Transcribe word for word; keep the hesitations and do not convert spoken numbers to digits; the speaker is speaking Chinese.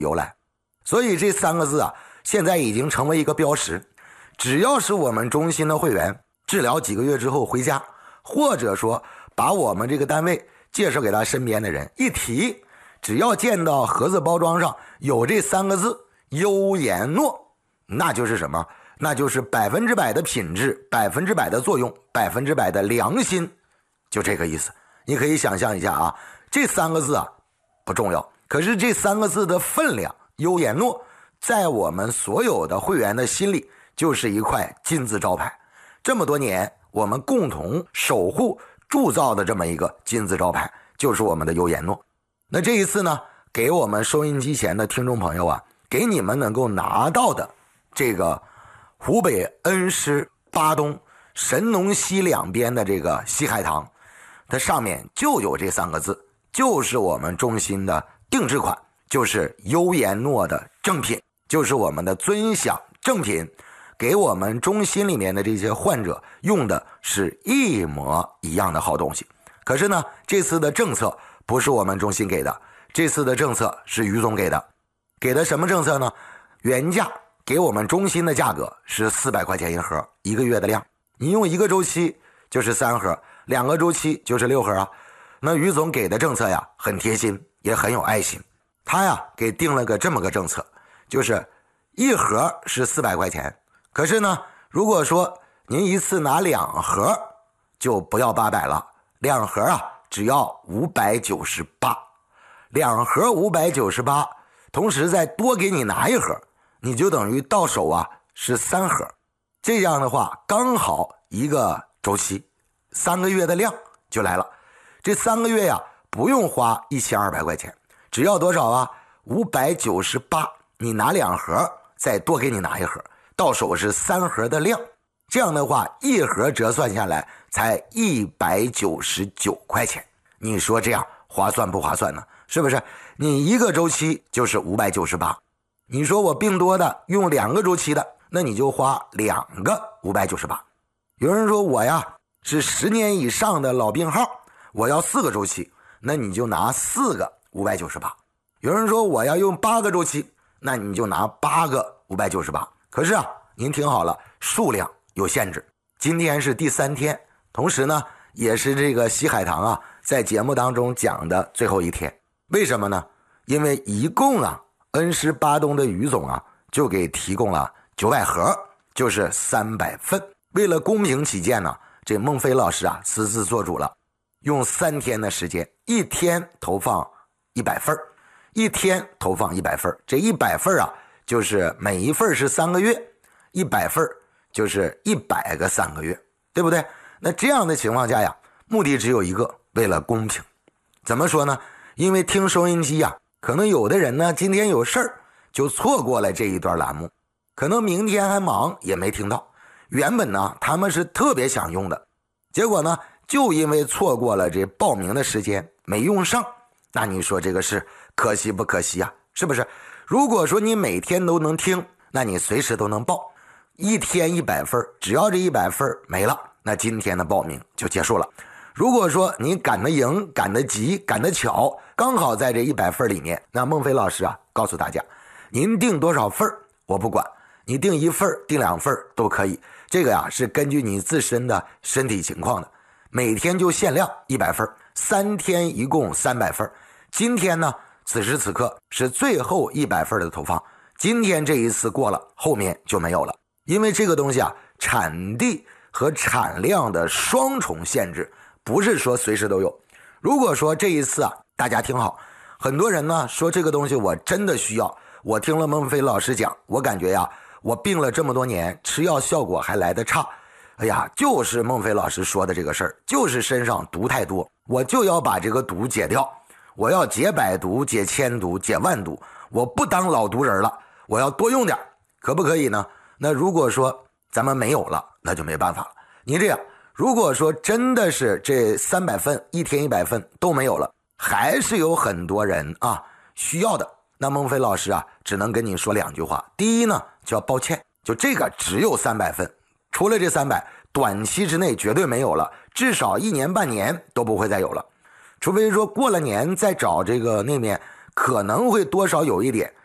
由来。所以这三个字啊，现在已经成为一个标识。只要是我们中心的会员治疗几个月之后回家，或者说把我们这个单位介绍给他身边的人，一提只要见到盒子包装上有这三个字优颜诺，那就是什么？那就是百分之百的品质，百分之百的作用，百分之百的良心，就这个意思。你可以想象一下啊，这三个字啊不重要，可是这三个字的分量优颜诺在我们所有的会员的心里就是一块金字招牌。这么多年我们共同守护铸造的这么一个金字招牌，就是我们的优颜诺。那这一次呢，给我们收音机前的听众朋友啊，给你们能够拿到的这个湖北恩施巴东神农溪两边的这个西海棠，它上面就有这三个字，就是我们中心的定制款，就是优颜诺的正品，就是我们的尊享正品，给我们中心里面的这些患者用的是一模一样的好东西。可是呢，这次的政策不是我们中心给的，这次的政策是于总给的。给的什么政策呢？原价给我们中心的价格是四百块钱一盒，一个月的量，你用一个周期就是三盒，两个周期就是六盒啊。那于总给的政策呀，很贴心，也很有爱心。他呀给定了个这么个政策，就是一盒是四百块钱，可是呢，如果说您一次拿两盒，就不要八百了，两盒啊只要五百九十八，两盒五百九十八，同时再多给你拿一盒，你就等于到手啊是三盒。这样的话刚好一个周期，三个月的量就来了。这三个月呀不用花一千二百块钱，只要多少啊？五百九十八，你拿两盒，再多给你拿一盒，到手是三盒的量。这样的话一盒折算下来才一百九十九块钱，你说这样划算不划算呢？是不是？你一个周期就是五百九十八，你说我病多的用两个周期的，那你就花两个五百九十八。有人说我呀是十年以上的老病号，我要四个周期，那你就拿四个五百九十八。有人说我要用八个周期，那你就拿八个五百九十八。可是啊，您听好了，数量有限制。今天是第三天，同时呢也是这个西海棠啊在节目当中讲的最后一天。为什么呢？因为一共啊恩施巴东的于总啊就给提供了九百盒，就是三百份。为了公平起见呢，这孟非老师啊私自做主了，用三天的时间，一天投放一百份，一天投放一百份。这一百份啊就是每一份是三个月，一百份就是一百个三个月，对不对？那这样的情况下呀，目的只有一个，为了公平。怎么说呢？因为听收音机呀，可能有的人呢今天有事儿就错过了这一段栏目，可能明天还忙也没听到。原本呢他们是特别想用的，结果呢就因为错过了这报名的时间没用上，那你说这个是可惜不可惜啊？是不是？如果说你每天都能听，那你随时都能报，一天一百份，只要这一百份没了，那今天的报名就结束了。如果说你赶得赢，赶得急，赶得巧，刚好在这一百份里面，那孟非老师啊告诉大家，您订多少份我不管，你订一份订两份都可以，这个呀是根据你自身的身体情况的，每天就限量一百份，三天一共三百份。今天呢此时此刻是最后一百份的投放，今天这一次过了，后面就没有了。因为这个东西啊产地和产量的双重限制，不是说随时都有。如果说这一次啊大家听好，很多人呢说这个东西我真的需要，我听了孟非老师讲，我感觉呀我病了这么多年，吃药效果还来得差，哎呀就是孟非老师说的这个事儿，就是身上毒太多，我就要把这个毒解掉，我要解百毒，解千毒，解万毒，我不当老毒人了，我要多用点，可不可以呢？那如果说咱们没有了，那就没办法了。你这样，如果说真的是这三百份，一天一百份都没有了，还是有很多人啊需要的，那孟非老师啊只能跟你说两句话。第一呢叫抱歉，就这个只有三百份，除了这三百，短期之内绝对没有了，至少一年半年都不会再有了，除非说过了年再找这个那面可能会多少有一点，